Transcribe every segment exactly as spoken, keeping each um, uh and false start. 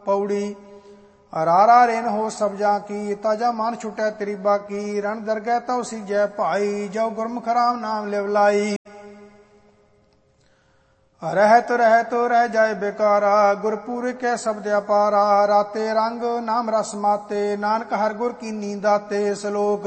पौड़ी। रारा रेन हो सब जा की, ताजा मान छुटै तेरी बाकी। रण दरगह तव सीजै भाई, जो गुरमुख राम नाम लिवलाई। रहत रहत रह जाए बेकारा, गुरपुर कै शब्द अपारा। राते रंग नाम रस माते, नानक हर गुर की नींदाते। श्लोक।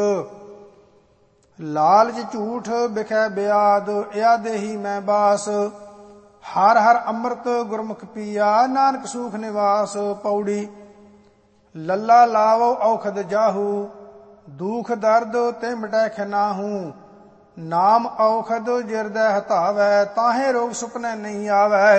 लालच झूठ बिखै ब्याद, या देही मैं बास। हर हर अमृत गुरमुख पिया, नानक सूख निवास। पौड़ी। लल्ला लावो औखद जाहू, दुख दर्द ते मिटै खनाहू। नाम औखद जिरदै हटावै, ताहे रोग सुपने नहीं आवै।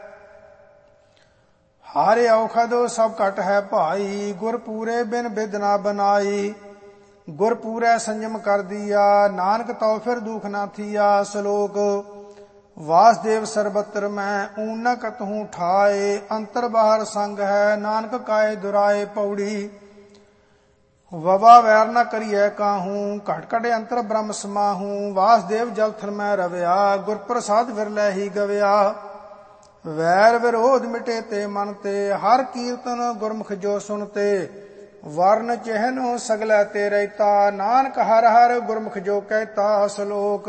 हारे औखद सब घट है भाई, गुर पूरे बिन बिद ना बनाई। गुर पूरै संयम कर दिया, नानक तो फिर दुख ना थिया। श्लोक। वासदेव सर्वत्र मैं, ऊन न कतहूँ ठाए। अंतर बाहर संग है, नानक काए दुराए। पौड़ी। वबा वैर न करिए काहूँ, घट घट अंतर ब्रह्म समाहूँ। वासदेव जल थल मैं रविया, गुर प्रसाद विरलै ही गविया। वैर विरोध मिटे ते मन ते, हर कीर्तन गुरमुख जो सुनते। वर्ण चिन्ह सगलै ते रहता, नानक हर हर गुरमुख जो कहता। श्लोक।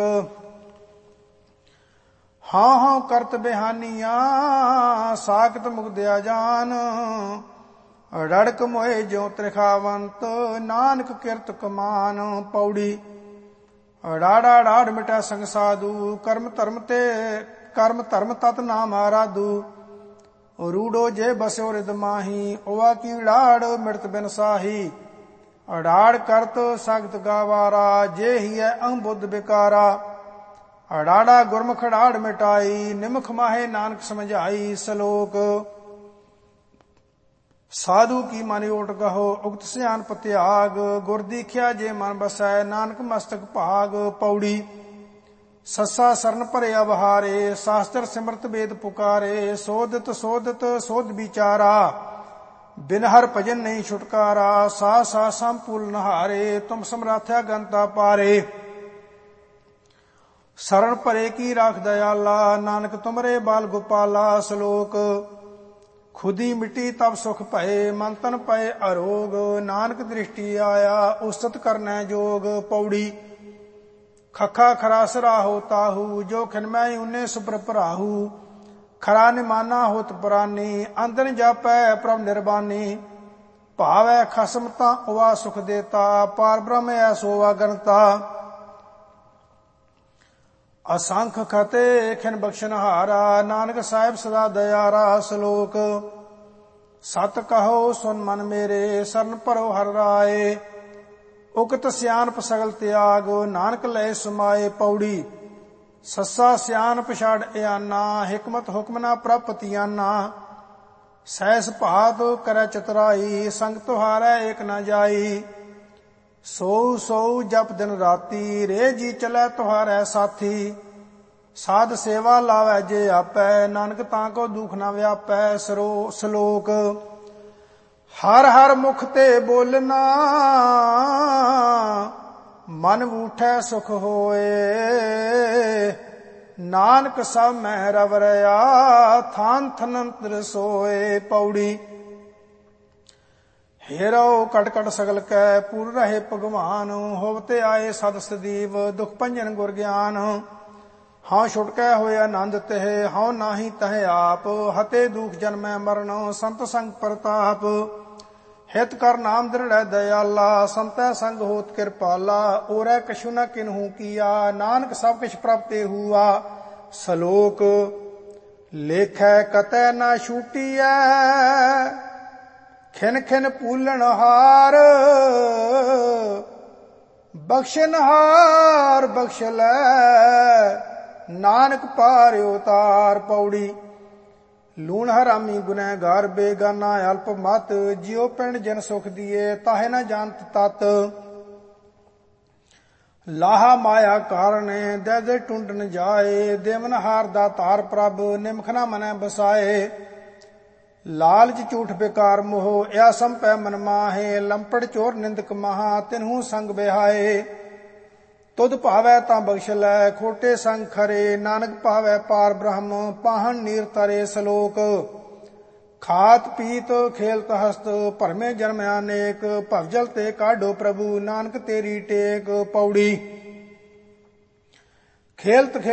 हाँ हाँ करत बिहानिया, साकत मुगदया जान। रड़क मोहे ज्यों त्रिखावंत, नानक किरत कमान। पौड़ी। डाड़ा डाढ़ मिटा संग साधु, कर्म धर्म ते कर्म धर्म तत नाम आराधु। रूडो जे बस्यो रिद माही, ओवा की डाड़ मृत बिन साही। अडाड़ करत सख्त गावारा, जे ही है अहबुद्ध बिकारा। अडाड़ा गुरमुख डाड़ मिटाई, निमख माहे नानक समझाई। श्लोक। साधु की मन ओट कहो, उक्त सियान त्याग। गुर दीख्या जे मन बसै, नानक मस्तक भाग। पौड़ी। सस्सा सरन भरे अवहारे, शास्त्र सिमरत वेद पुकारे। सोधित सोधित सोध विचारा, बिन हर भजन नहीं छुटकारा। सा सा संपूल नहारे, तुम समराथ्या गंता पारे। शरण भरे की राख दयाला, नानक तुमरे बाल गोपाला। श्लोक। खुदी मिट्टी तब सुख भये, मन तन पए अरोग। नानक दृष्टि आया, उस्तत करनै जोग। पौड़ी। खखा खरा सराहो ताहू, जो खिनमै उने सुपर भराहू। खरा निमाना होत पुरानी, अंदर जापै प्रभ निर्बानी। भावै खसम तां उवा सुख देता, पार ब्रह्म ऐसो अगनता। असंख खते खिन बख्शनहारा, नानक साहिब सदा दयारा। श्लोक। सत कहो सुन मन मेरे, शरण भरो हर राए। उकत सियानप सगल त्याग, नानक लय समाए। पौड़ी। सस्सा सियानप छाड़ इयाना, हिकमत हुक्म ना प्रपतियाना। सहस भात करै चतुराई, संग तुहारै एक न जाई। सो सो जप दिन राती, रे जी चलै तुहारै साथी। साध सेवा लावै जे आपै, नानक तां को दुख न व्यापै। सरो श्लोक। हर हर मुख ते बोलना, मन उठै सुख होए। नानक सब मैं रव रया, थान थनंतर सोए। पौड़ी। हेरो कट कट सगल कै, पूर रहे भगवान। होवते आए सद सदीव, दुख भंजन गुर ज्ञान। हाँ छुटकै होए आनंद तिह, हाँ नाही तह आप। हते दुख जन्मै मरण, संत संग प्रताप। हित कर नाम दृढ़ दयाला, संतै संग होत कृपाला। ओरै कछु न किन्हू किया, नानक सब किछ प्रभते हुआ। श्लोक। लेखै कतै न छूटिया, खिन खिन पूलन हार। बख्शन हार बख्श लै, नानक पार उतार। पौड़ी। लूण हरामी गुनहगार, बेगाना अल्प मत। जियो पिंड जन सुख दिए, ताहे न जानत तत। लाहा माया कारणे, दे दे टुंडन जाए। देवन हार दातार प्रभ, निमख न मनै बसाए। लालच झूठ बेकार मोह, या संपै मन माहे। लंपड़ चोर निंदक महा, तिन्हू संग बिहाए। तुद भावै तां बख्श लै, खोटे संग खरे। नानक भावै पार ब्रह्म, पाहन नीर तरे। श्लोक। ਖਾਤ ਪੀਤ ਖੇਲਤ ਹਸਤ ਭਰਮੇ ਜਨਮ ਅਨੇਕ ਭਵਜਲ ਤੇ ਕਾਢੋ ਪ੍ਰਭੂ ਨਾਨਕ ਤੇਰੀ ਟੇਕ। ਪੌੜੀ। ਖੇਲਤ